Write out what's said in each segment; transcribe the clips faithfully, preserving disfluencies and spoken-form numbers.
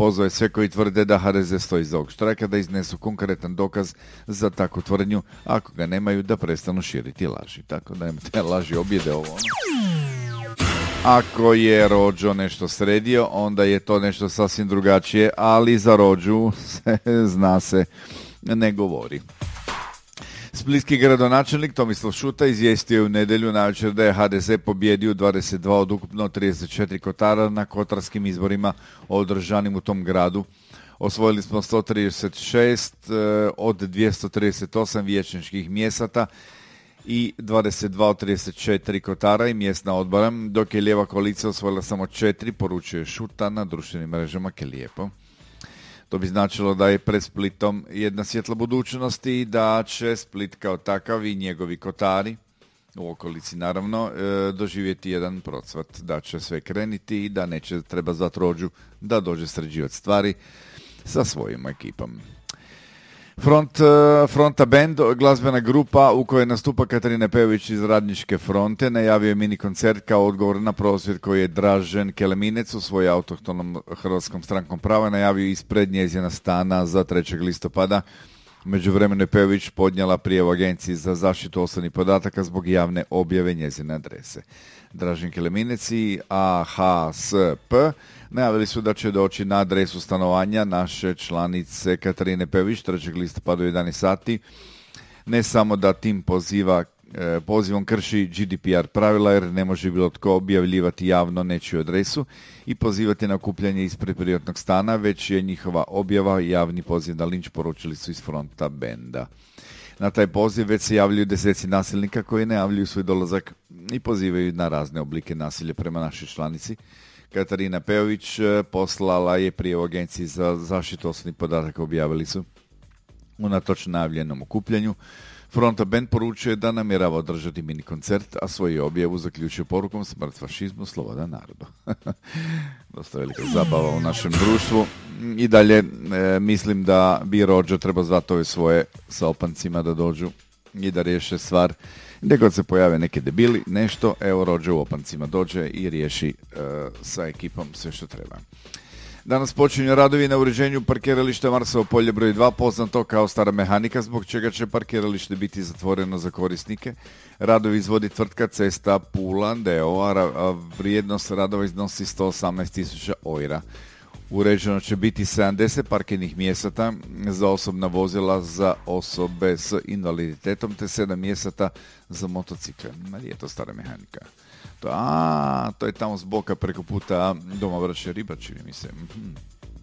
pozove sve koji tvrde da ha de ze stoji iza ovog štrajka da iznesu konkretan dokaz za takvu tvrdnju, ako ga nemaju da prestanu širiti laži. Tako da te laži objede ovo. Ako je Rođo nešto sredio, onda je to nešto sasvim drugačije, ali za Rođu se zna se ne govori. Splitski gradonačelnik Tomislav Šuta izvijestio je u nedjelju navečer da je ha de ze pobjedio dvadeset dva od ukupno trideset četiri kotara na kotarskim izborima održanim u tom gradu. Osvojili smo sto trideset šest od dvjesto trideset osam vijećničkih mjesata i dvadeset dva od trideset četiri kotara i mjesna odbora, dok je lijeva koalicija osvojila samo četiri, poručuje Šuta na društvenim mrežama. Ke lijepo. To bi značilo da je pred Splitom jedna svjetla budućnost i da će Split kao takav i njegovi kotari, u okolici naravno, doživjeti jedan procvat, da će sve kreniti i da neće treba zvati Rođu da dođe sređivati stvari sa svojim ekipom. Front, Fronta Band, glazbena grupa u kojoj nastupa Katarina Pejović iz Radničke fronte, najavio je mini koncert kao odgovor na prosvjed koji je Dražen Keleminec u svojoj autohtonom Hrvatskom strankom prava najavio ispred njezina stana za trećeg listopada. Međuvremeno je Pejović podnijela prijavu Agenciji za zaštitu osobnih podataka zbog javne objave njezine adrese. Dražen Keleminec i a ha es pe najavili su da će doći na adresu stanovanja naše članice Katarine Pejović trećeg listopada u jedanaest sati. Ne samo da tim poziva, eh, pozivom krši ge de pe er pravila jer ne može bilo tko objavljivati javno nečiju adresu i pozivati na okupljanje ispred privatnog stana, već je njihova objava javni poziv na linč, poručili su iz Fronta Benda. Na taj poziv već se javljaju deseci nasilnika koji najavljuju svoj dolazak i pozivaju na razne oblike nasilja prema našoj članici. Katarina Pejović poslala je prijavu Agenciji za zaštitu osobnih podataka, objavili su unatoč najavljenom okupljanju. Fronta Band poručuje da namjerava održati mini koncert, a svoju objavu zaključuje porukom smrt fašizmu, sloboda narodu. Dosta velika zabava u našem društvu. I dalje e, mislim da bi Rođo treba zvati ove svoje sa opancima da dođu i da riješe stvar. Gdje god se pojave neke debili, nešto, evo Rođo u opancima dođe i riješi e, sa ekipom sve što treba. Danas počinju radovi na uređenju parkirališta Marsovo polje broj dva, poznato kao Stara mehanika, zbog čega će parkiralište biti zatvoreno za korisnike. Radovi izvodi tvrtka Cesta Pula d o o, a vrijednost radova iznosi sto osamnaest tisuća eura. Uređeno će biti sedamdeset parkirnih mjesta za osobna vozila za osobe s invaliditetom te sedam mjesta za motocikle. Ma je to Stara mehanika. To, a, to je tamo s boka preko puta doma Vraće Riba, čini mi se. Mm-hmm.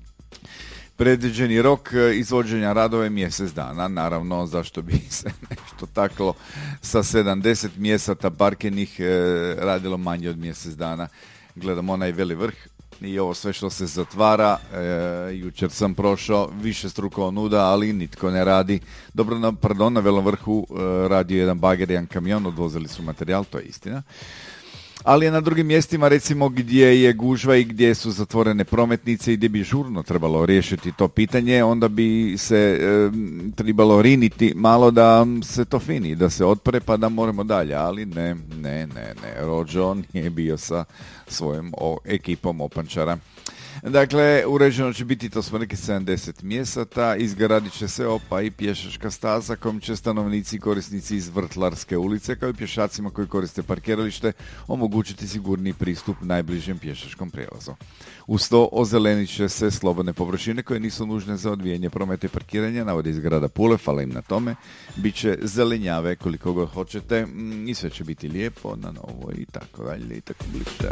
Predviđeni rok izvođenja radova je mjesec dana. Naravno, zašto bi se nešto taklo sa sedamdeset mjesta parkirnih e, radilo manje od mjesec dana. Gledamo onaj Veli vrh i ovo sve što se zatvara. E, jučer sam prošao više struko nuda, ali nitko ne radi. Dobro, na, pardon, na Velom vrhu e, radio jedan bager, jedan kamion, odvozili su materijal, to je istina. Ali je na drugim mjestima, recimo gdje je gužva i gdje su zatvorene prometnice i gdje bi žurno trebalo riješiti to pitanje, onda bi se e, trebalo riniti malo da se to fini, da se otpre pa da moramo dalje, ali ne, ne, ne, ne, Rođo nije bio sa svojom o, ekipom opančara. Dakle, uređeno će biti to smrke sedamdeset mjesta, izgradit će se opa i pješačka staza kojom će stanovnici i korisnici iz Vrtlarske ulice kao i pješacima koji koriste parkiralište omogućiti sigurniji pristup najbližem pješačkom prijelazu. Uz to ozelenit će se slobodne površine koje nisu nužne za odvijanje prometa i parkiranja, navodi iz grada Pule, hvala im na tome. Biće zelenjave koliko god hoćete i sve će biti lijepo na novo i tako dalje i tako bliže.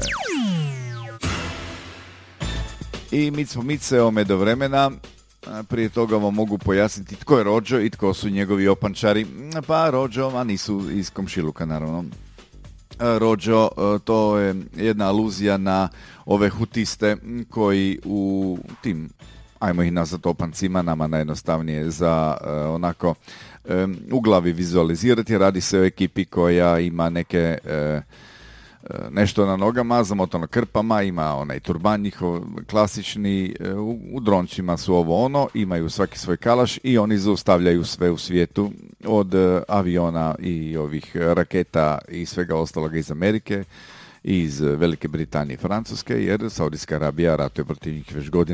I mic po mic, evo me do vremena. Prije toga vam mogu pojasniti tko je Rođo i tko su njegovi opančari. Pa Rođo, a nisu iz komšiluka naravno. Rođo, to je jedna aluzija na ove hutiste koji u tim, ajmo ih nazvati opancima, nama najjednostavnije za uh, onako um, u glavi vizualizirati. Radi se o ekipi koja ima neke uh, nešto na nogama, zamotano krpama, ima onaj turban njihov klasični, u, u drončima su ovo ono, imaju svaki svoj kalaš i oni zaustavljaju sve u svijetu od uh, aviona i ovih raketa i svega ostaloga iz Amerike, iz Velike Britanije i Francuske, jer Saudijska Arabija ratuje protiv njih već godina.